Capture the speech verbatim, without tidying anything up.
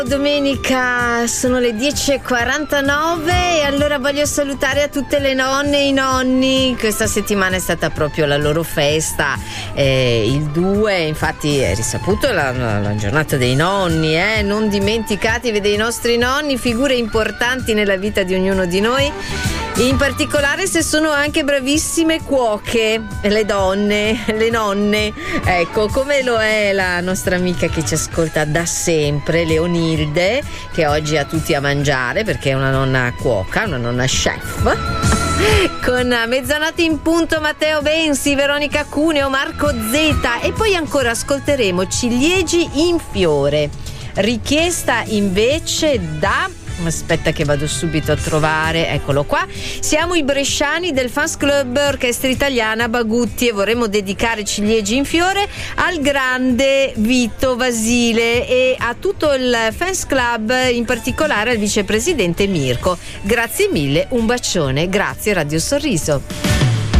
Domenica sono le dieci e quarantanove e allora voglio salutare a tutte le nonne e i nonni. Questa settimana è stata proprio la loro festa, eh, il due, infatti è risaputo la, la, la giornata dei nonni, eh? Non dimenticatevi dei nostri nonni, figure importanti nella vita di ognuno di noi, in particolare se sono anche bravissime cuoche, le donne, le nonne, ecco, come lo è la nostra amica che ci ascolta da sempre, Leonilde, che oggi ha tutti a mangiare perché è una nonna cuoca, una nonna chef. Con mezzanotte in punto Matteo Bensi, Veronica Cuneo, Marco Zeta, e poi ancora ascolteremo Ciliegi in fiore, richiesta invece da... aspetta che vado subito a trovare, eccolo qua. Siamo i bresciani del Fans Club Orchestra Italiana Bagutti e vorremmo dedicare Ciliegi in fiore al grande Vito Vasile e a tutto il Fans Club, in particolare al vicepresidente Mirko. Grazie mille, un bacione, grazie Radio Sorriso.